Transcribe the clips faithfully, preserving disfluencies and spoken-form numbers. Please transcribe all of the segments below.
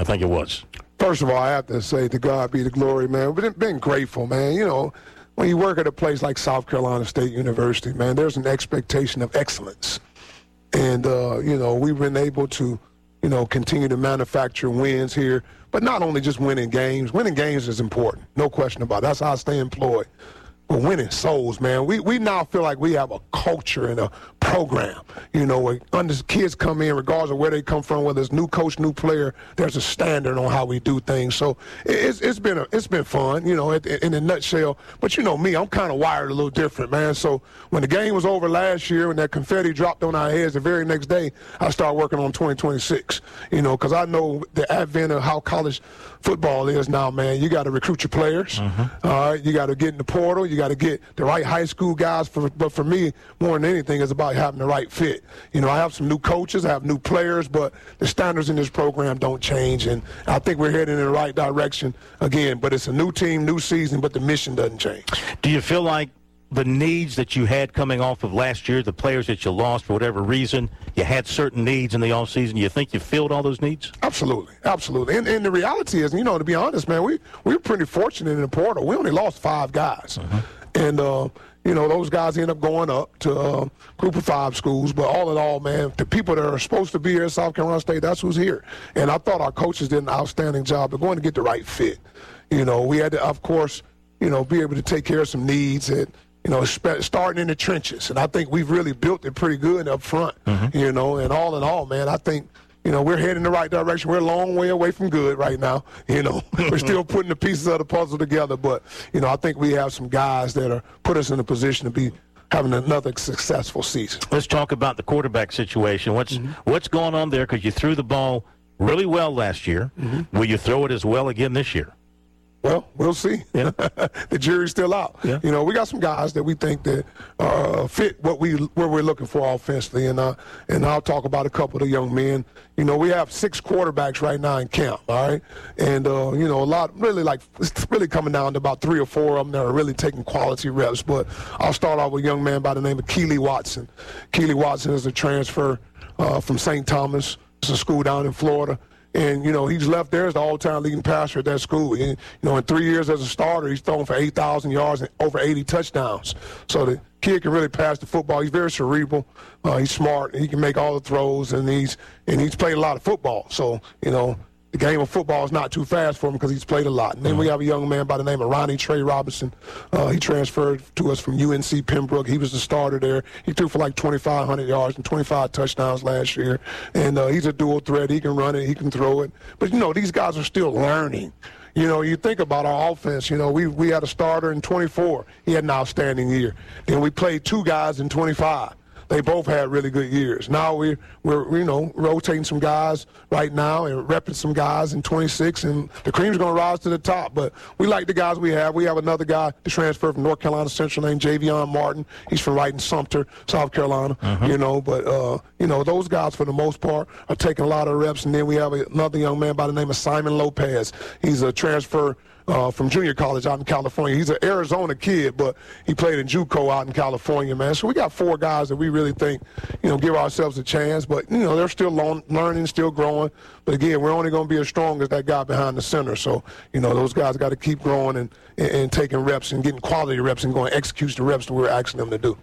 think it was? First of all, I have to say to God be the glory, man. We've been grateful, man. You know, when you work at a place like South Carolina State University, man, there's an expectation of excellence. And, uh, you know, we've been able to, you know, continue to manufacture wins here. But not only just winning games. Winning games is important, no question about it. That's how I stay employed. But winning souls, man. We we now feel like we have a culture and a program, you know, where under kids come in, regardless of where they come from, whether it's new coach, new player, there's a standard on how we do things. So it's it's been a, it's been fun, you know, in a nutshell. But you know me, I'm kind of wired a little different, man. So when the game was over last year, when that confetti dropped on our heads, the very next day, I started working on twenty twenty-six, you know, because I know the advent of how college football is now, man. You got to recruit your players. Mm-hmm. All right, you got to get in the portal. You got to get the right high school guys. For, but for me, more than anything, it's about having the right fit. You know, I have some new coaches, I have new players, but the standards in this program don't change, and I think we're heading in the right direction again. But it's a new team, new season, but the mission doesn't change. Do you feel like the needs that you had coming off of last year, the players that you lost for whatever reason, you had certain needs in the offseason, you think you filled all those needs? Absolutely, absolutely. And, and the reality is, you know, to be honest, man, we, we were pretty fortunate in the portal. We only lost five guys. Uh-huh. And, uh, you know, those guys end up going up to uh, group of five schools. But all in all, man, the people that are supposed to be here at South Carolina State, that's who's here. And I thought our coaches did an outstanding job of going to get the right fit. You know, we had to, of course, you know, be able to take care of some needs and, you know, starting in the trenches. And I think we've really built it pretty good up front, mm-hmm. you know. And all in all, man, I think, you know, we're heading in the right direction. We're a long way away from good right now. You know, we're still putting the pieces of the puzzle together. But, you know, I think we have some guys that are put us in a position to be having another successful season. Let's talk about the quarterback situation. What's mm-hmm. what's going on there? Because you threw the ball really well last year. Mm-hmm. Will you throw it as well again this year? Well, we'll see. Yeah. The jury's still out. Yeah. You know, we got some guys that we think that uh, fit what we where we're looking for offensively, and uh, and I'll talk about a couple of the young men. You know, we have six quarterbacks right now in camp. All right, and uh, you know, a lot really like it's really coming down to about three or four of them that are really taking quality reps. But I'll start off with a young man by the name of Keely Watson. Keely Watson is a transfer uh, from Saint Thomas. It's a school down in Florida. And, you know, he's left there as the all-time leading passer at that school. And, you know, in three years as a starter, he's thrown for eight thousand yards and over eighty touchdowns. So the kid can really pass the football. He's very cerebral. Uh, he's smart. He can make all the throws, and he's and he's played a lot of football. So, you know, the game of football is not too fast for him because he's played a lot. And then we have a young man by the name of Ronnie Trey Robinson. Uh, he transferred to us from U N C Pembroke. He was the starter there. He threw for like twenty-five hundred yards and twenty-five touchdowns last year. And uh, he's a dual threat. He can run it. He can throw it. But, you know, these guys are still learning. You know, you think about our offense, you know, we we had a starter in twenty-four. He had an outstanding year. Then we played two guys in twenty-five. They both had really good years. Now we're, we're, you know, rotating some guys right now and repping some guys in twenty-six, and the cream's going to rise to the top. But we like the guys we have. We have another guy to transfer from North Carolina Central named Javion Martin. He's from right in Sumter, South Carolina, uh-huh. you know. But, uh, you know, those guys, for the most part, are taking a lot of reps. And then we have another young man by the name of Simon Lopez. He's a transfer Uh, from junior college out in California. He's an Arizona kid, but he played in JUCO out in California, man. So we got four guys that we really think, you know, give ourselves a chance. But, you know, they're still long, learning, still growing. But, again, we're only going to be as strong as that guy behind the center. So, you know, those guys got to keep growing and, and, and taking reps and getting quality reps and going to execute the reps that we're asking them to do.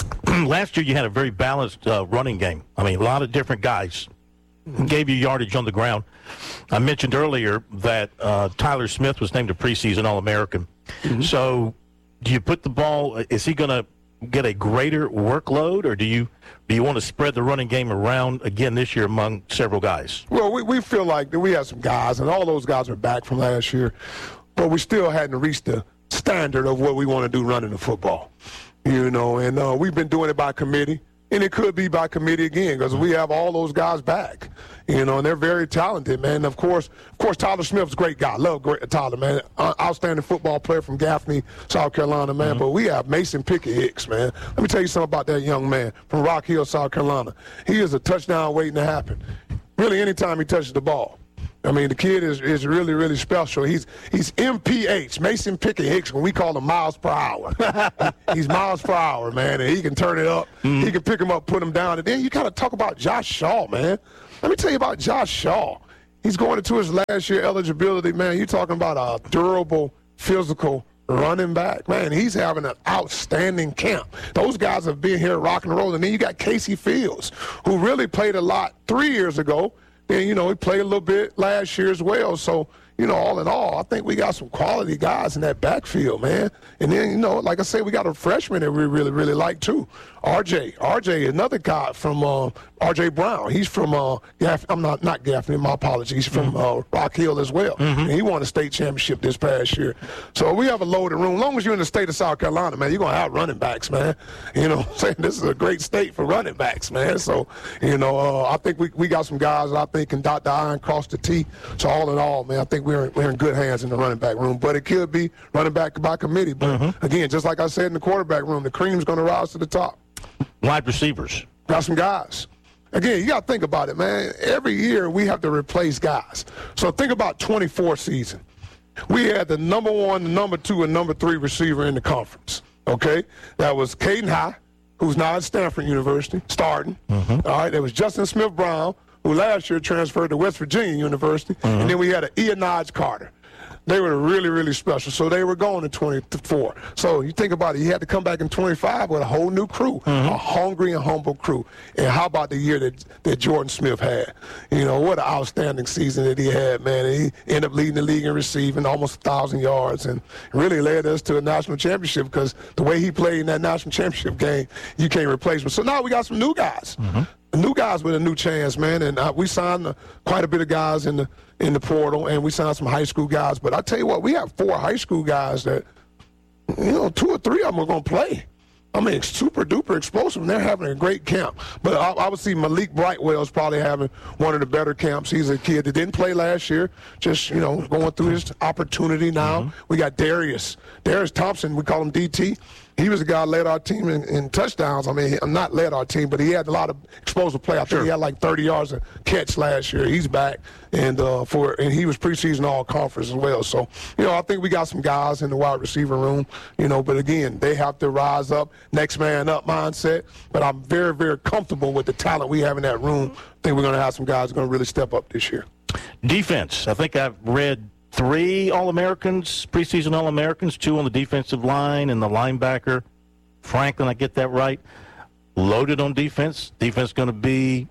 Last year you had a very balanced uh, running game. I mean, a lot of different guys gave you yardage on the ground. I mentioned earlier that uh, Tyler Smith was named a preseason All-American. Mm-hmm. So do you put the ball – is he going to get a greater workload, or do you do you want to spread the running game around again this year among several guys? Well, we, we feel like we have some guys, and all those guys are back from last year, but we still hadn't reached the standard of what we want to do running the football. You know, and uh, we've been doing it by committee. And it could be by committee again because we have all those guys back, you know, and they're very talented, man. Of course, of course, Tyler Smith's a great guy. Love great, Tyler, man. Uh, outstanding football player from Gaffney, South Carolina, man. Mm-hmm. But we have Mason Pickett Hicks, man. Let me tell you something about that young man from Rock Hill, South Carolina. He is a touchdown waiting to happen. Really, anytime he touches the ball. I mean, the kid is, is really, really special. He's he's M P H, Mason Pickett Hicks, when we call him miles per hour. He's miles per hour, man, and he can turn it up. Mm. He can pick him up, put him down. And then you got to talk about Josh Shaw, man. Let me tell you about Josh Shaw. he's going into his last year eligibility, man. You're talking about a durable, physical running back. Man, he's having an outstanding camp. Those guys have been here rocking and rolling. And then you got Casey Fields, who really played a lot three years ago. Then, you know, he played a little bit last year as well. So, you know, all in all, I think we got some quality guys in that backfield, man. And then, you know, like I said, we got a freshman that we really, really like, too. R J. R J, another guy from uh, R J Brown. He's from, uh, Gaff- I'm not, not Gaffney, my apologies. He's from uh, Rock Hill as well. Mm-hmm. And he won a state championship this past year. So we have a loaded room. As long as you're in the state of South Carolina, man, you're going to have running backs, man. You know what I'm saying? This is a great state for running backs, man. So, you know, uh, I think we, we got some guys that I think can dot the I and cross the T. So all in all, man, I think we're, we're in good hands in the running back room. But it could be running back by committee. But, mm-hmm. again, just like I said in the quarterback room, the cream's going to rise to the top. Wide receivers. Got some guys. Again, you got to think about it, man. Every year we have to replace guys. So think about twenty-four season. We had the number one, the number two, and number three receiver in the conference, okay? That was Caden High, who's now at Stanford University, starting. Mm-hmm. All right, there was Justin Smith-Brown, who last year transferred to West Virginia University. Mm-hmm. And then we had an Ionaj Carter. They were really, really special. So they were going in twenty-four. So you think about it, you had to come back in twenty-five with a whole new crew, mm-hmm. a hungry and humble crew. And how about the year that, that Jordan Smith had? You know, what an outstanding season that he had, man. He ended up leading the league in receiving, almost one thousand yards, and really led us to a national championship because the way he played in that national championship game, you can't replace him. So now we got some new guys. Mm-hmm. New guys with a new chance, man, and uh, we signed uh, quite a bit of guys in the in the portal, and we signed some high school guys. But I tell you what, we have four high school guys that, you know, two or three of them are going to play. I mean, super duper explosive, and they're having a great camp. But I, I would see Malik Brightwell is probably having one of the better camps. He's a kid that didn't play last year, just, you know, going through his opportunity now. Mm-hmm. We got Darius. Darius Thompson, we call him D T. He was the guy who led our team in, in touchdowns. I mean, he, not led our team, but he had a lot of explosive play. I think sure. he had like thirty yards a catch last year. He's back, and uh, for and he was preseason all-conference as well. So, you know, I think we got some guys in the wide receiver room, you know, but again, they have to rise up, next man up mindset. But I'm very, very comfortable with the talent we have in that room. I think we're going to have some guys going to really step up this year. Defense. I think I've read three All-Americans, preseason All-Americans, two on the defensive line and the linebacker. Franklin, I get that right. Loaded on defense. Defense going to be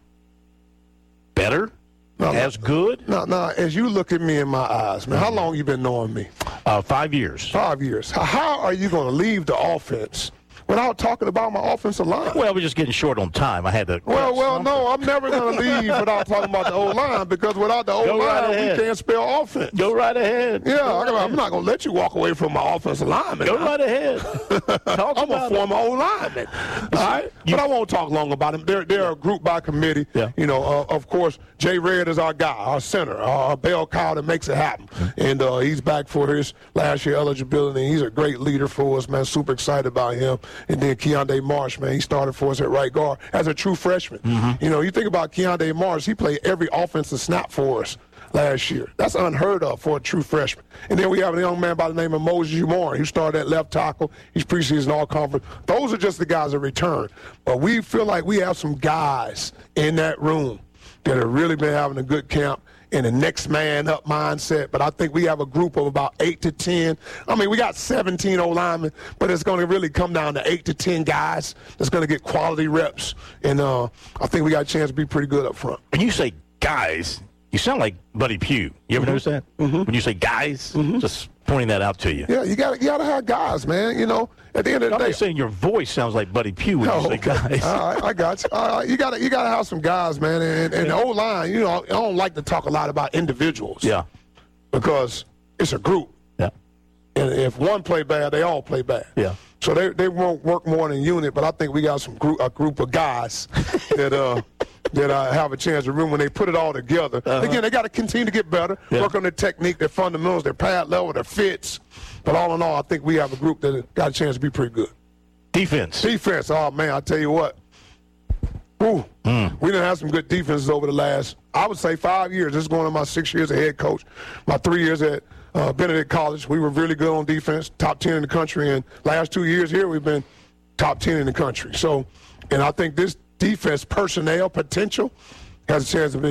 better, no, as no, good? No, no, as you look at me in my eyes, man, how long you been knowing me? Uh, five years. Five years. How are you going to leave the offense without talking about my offensive line? Well, we're just getting short on time. I had to. Well, well, no, I'm never going to leave without talking about the O-line because without the O-line, right we can't spell offense. Go right ahead. Yeah, Go I, right I'm not going to let you walk away from my offensive lineman. Go right ahead. Talk I'm a former O-lineman. All right? You, but I won't talk long about them. They're, they're a group by committee. Yeah. You know, uh, of course, Jay Red is our guy, our center, our bell cow that makes it happen. Mm-hmm. And uh, he's back for his last year eligibility. He's a great leader for us, man. Super excited about him. And then Keondae Marsh, man, he started for us at right guard as a true freshman. Mm-hmm. You know, you think about Keondae Marsh, he played every offensive snap for us last year. That's unheard of for a true freshman. And then we have a young man by the name of Moses Umar. He started at left tackle. He's preseason all-conference. Those are just the guys that return. But we feel like we have some guys in that room that have really been having a good camp in the next man up mindset. But I think we have a group of about eight to ten. I mean, we got seventeen O-linemen, but it's going to really come down to eight to ten guys that's going to get quality reps. And uh, I think we got a chance to be pretty good up front. When you say guys, you sound like Buddy Pugh. You ever mm-hmm. notice that? Mm-hmm. When you say guys, mm-hmm. just pointing that out to you. Yeah, you got you got to have guys, man. You know, at the end of the I'm day. I'm just saying your voice sounds like Buddy Pugh when oh, you say guys. All right, I got you. All right, you got to you got to have some guys, man. And, and the O-line, you know, I don't like to talk a lot about individuals. Yeah. Because it's a group. Yeah. And if one play bad, they all play bad. Yeah. So they they won't work more than a unit, but I think we got some group a group of guys that uh that uh, have a chance to win when they put it all together. Uh-huh. Again, they got to continue to get better, yeah. work on their technique, their fundamentals, their pad level, their fits. But all in all, I think we have a group that got a chance to be pretty good. Defense. Defense. Oh, man, I tell you what. Ooh, mm. we done have some good defenses over the last, I would say, five years. This is going on my six years as head coach. My three years at uh, Benedict College, we were really good on defense, top ten in the country. And last two years here, we've been top ten in the country. So, and I think this defense personnel potential has a chance to be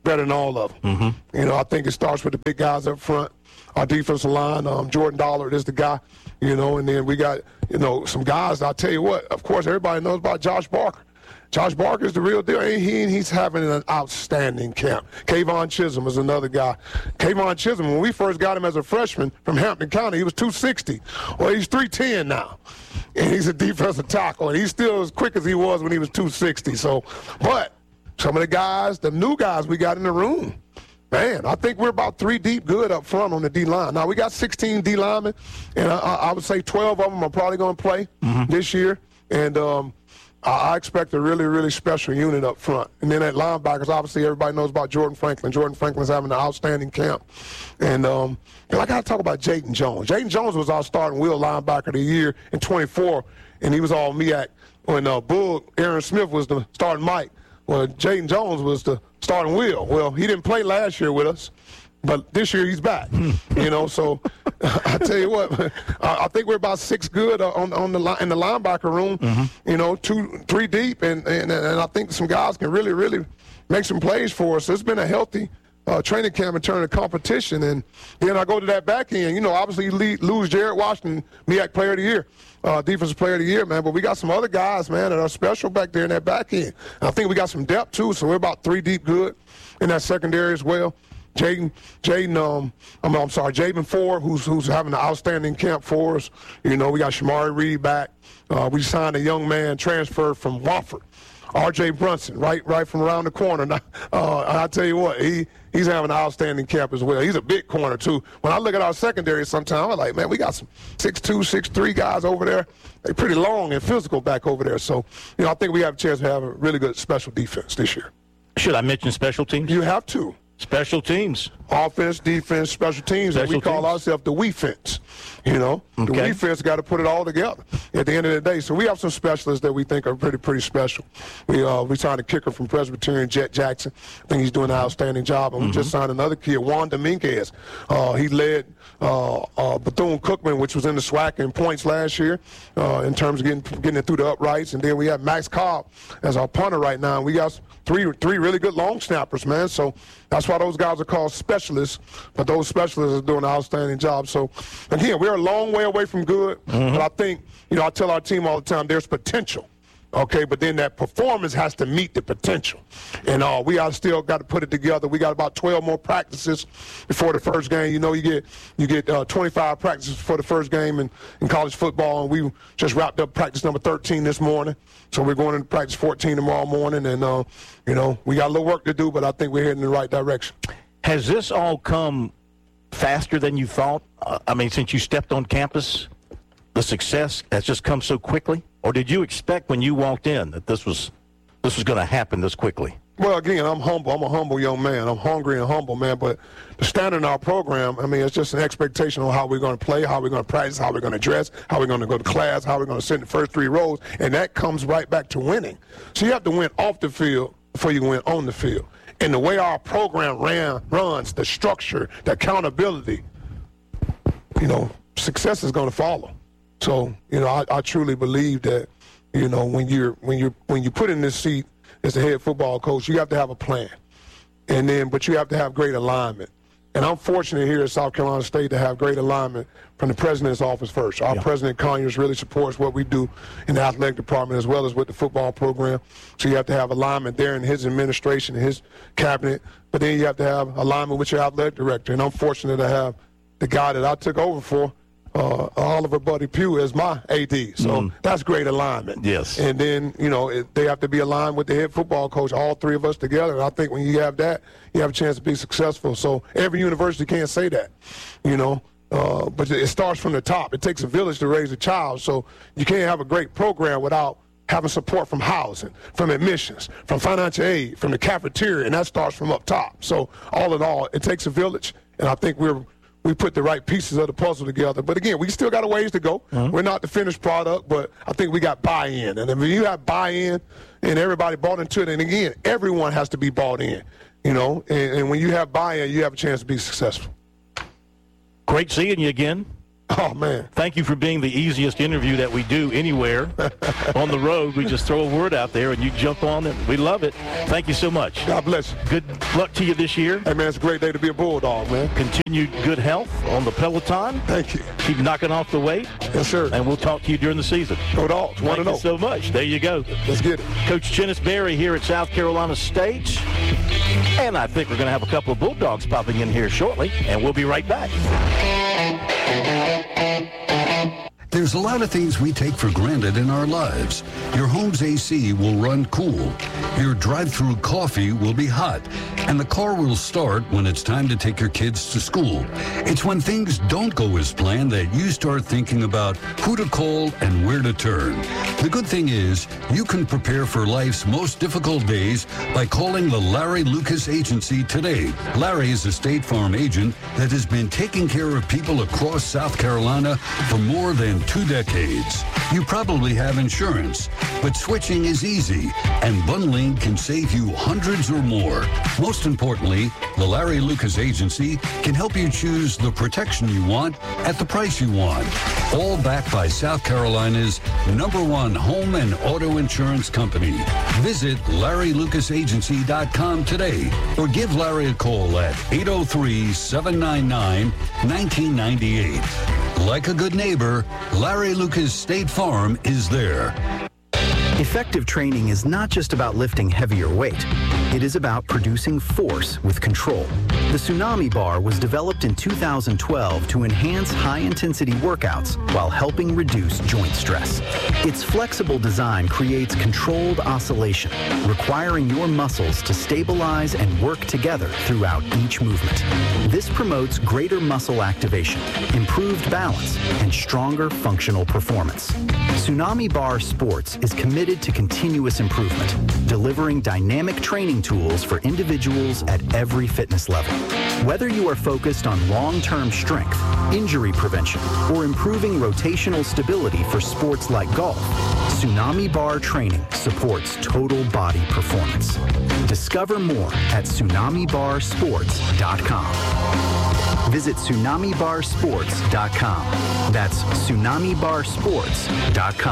better than all of them. Mm-hmm. You know, I think it starts with the big guys up front. Our defensive line, um, Jordan Dollard is the guy, you know, and then we got, you know, some guys. I'll tell you what, of course, everybody knows about Josh Barker. Josh Barker is the real deal. He, he's having an outstanding camp. Kayvon Chisholm is another guy. Kayvon Chisholm, when we first got him as a freshman from Hampton County, he was two sixty. Well, he's three ten now. And he's a defensive tackle. And he's still as quick as he was when he was two sixty. So, but some of the guys, the new guys we got in the room, man, I think we're about three deep good up front on the D-line. Now, we got sixteen D linemen, and I, I would say twelve of them are probably going to play mm-hmm. this year. And um, I expect a really, really special unit up front. And then at linebackers, obviously everybody knows about Jordan Franklin. Jordan Franklin's having an outstanding camp. And, um, and I got to talk about Jayden Jones. Jayden Jones was our starting wheel linebacker of the year in twenty-four, and he was all M E A C when uh, Bull, Aaron Smith was the starting Mike. Well, Jayden Jones was the starting wheel. Well, he didn't play last year with us, but this year he's back. you know, so I tell you what, I think we're about six good on on the line in the linebacker room. Mm-hmm. You know, two, three deep, and, and and I think some guys can really, really make some plays for us. It's been a healthy uh, training camp in terms of competition, and then I go to that back end. You know, obviously you lead, lose Jared Washington, M E A C Player of the Year. Uh, defensive player of the year, man. But we got some other guys, man, that are special back there in that back end. And I think we got some depth, too, so we're about three deep good in that secondary as well. Jaden, Jaden, um, I'm, I'm sorry, Jaden Ford, who's who's having an outstanding camp for us. You know, we got Shamari Reed back. Uh, we signed a young man transferred from Wofford, R J Brunson, right right from around the corner. Now, uh, I tell you what, he he's having an outstanding camp as well. He's a big corner, too. When I look at our secondary sometimes, I'm like, man, we got some six two, six three guys over there. They're pretty long and physical back over there. So, you know, I think we have a chance to have a really good special defense this year. Should I mention special teams? You have to. Special teams. Offense, defense, special teams, special and we call teams. ourselves the we fence. You know, okay. The we fence got to put it all together at the end of the day. So we have some specialists that we think are pretty, pretty special. We uh, we signed a kicker from Presbyterian, Jet Jackson. I think he's doing an outstanding job. And mm-hmm. we just signed another kid, Juan Dominguez. Uh, he led uh, uh, Bethune-Cookman, which was in the SWAC in points last year, uh, in terms of getting getting it through the uprights. And then we have Max Cobb as our punter right now. And we got three three really good long snappers, man. So that's why those guys are called specialists. But those specialists are doing an outstanding job. So, again, we're a long way away from good. Mm-hmm. But I think, you know, I tell our team all the time, there's potential. Okay, but then that performance has to meet the potential. And uh, we are still got to put it together. We got about twelve more practices before the first game. You know, you get you get uh, twenty-five practices before the first game in, in college football. And we just wrapped up practice number thirteen this morning. So we're going into practice fourteen tomorrow morning. And, uh, you know, we got a little work to do, but I think we're heading in the right direction. Has this all come faster than you thought? Uh, I mean, since you stepped on campus, the success has just come so quickly? Or did you expect when you walked in that this was this was going to happen this quickly? Well, again, I'm humble. I'm a humble young man. I'm hungry and humble, man. But the standard in our program, I mean, it's just an expectation on how we're going to play, how we're going to practice, how we're going to dress, how we're going to go to class, how we're going to sit in the first three rows. And that comes right back to winning. So you have to win off the field before you can win on the field. And the way our program ran, runs, the structure, the accountability, you know, success is going to follow. So, you know, I, I truly believe that, you know, when you're when you're when you put in this seat as the head football coach, you have to have a plan, and then but you have to have great alignment. And I'm fortunate here at South Carolina State to have great alignment from the president's office first. Our yeah. president Conyers really supports what we do in the athletic department as well as with the football program. So you have to have alignment there in his administration and his cabinet, but then you have to have alignment with your athletic director. And I'm fortunate to have the guy that I took over for. Uh, Oliver Buddy Pugh as my A D. So mm. that's great alignment. Yes. And then, you know, it, they have to be aligned with the head football coach, all three of us together. And I think when you have that, you have a chance to be successful. So every university can't say that, you know. Uh, but it starts from the top. It takes a village to raise a child. So you can't have a great program without having support from housing, from admissions, from financial aid, from the cafeteria, and that starts from up top. So all in all, it takes a village, and I think we're we put the right pieces of the puzzle together. But, again, we still got a ways to go. Mm-hmm. We're not the finished product, but I think we got buy-in. And if you have buy-in and everybody bought into it, and, again, everyone has to be bought in, you know. And, and when you have buy-in, you have a chance to be successful. Great seeing you again. Oh, man. Thank you for being the easiest interview that we do anywhere. On the road, we just throw a word out there, and you jump on it. We love it. Thank you so much. God bless you. Good luck to you this year. Hey, man, it's a great day to be a Bulldog, man. Continued good health on the Peloton. Thank you. Keep knocking off the weight. Yes, sir. And we'll talk to you during the season. Go Dogs. Thank you so much. There you go. Let's get it. Coach Chennis Berry here at South Carolina State. And I think we're going to have a couple of Bulldogs popping in here shortly, and we'll be right back. There's a lot of things we take for granted in our lives. Your home's A C will run cool. Your drive-through coffee will be hot. And the car will start when it's time to take your kids to school. It's when things don't go as planned that you start thinking about who to call and where to turn. The good thing is, you can prepare for life's most difficult days by calling the Larry Lucas Agency today. Larry is a State Farm agent that has been taking care of people across South Carolina for more than two decades. You probably have insurance, but switching is easy, and bundling can save you hundreds or more. Most importantly, the Larry Lucas Agency can help you choose the protection you want at the price you want. All backed by South Carolina's number one home and auto insurance company. Visit Larry Lucas Agency dot com today or give Larry a call at eight oh three, seven nine nine, one nine nine eight. Like a good neighbor, Larry Lucas State Farm is there. Effective training is not just about lifting heavier weight. It is about producing force with control. The Tsunami Bar was developed in two thousand twelve to enhance high-intensity workouts while helping reduce joint stress. Its flexible design creates controlled oscillation, requiring your muscles to stabilize and work together throughout each movement. This promotes greater muscle activation, improved balance, and stronger functional performance. Tsunami Bar Sports is committed to continuous improvement, delivering dynamic training tools for individuals at every fitness level. Whether you are focused on long-term strength, injury prevention, or improving rotational stability for sports like golf, Tsunami Bar training supports total body performance. Discover more at tsunami bar sports dot com. Visit tsunami bar sports dot com. That's tsunami bar sports dot com.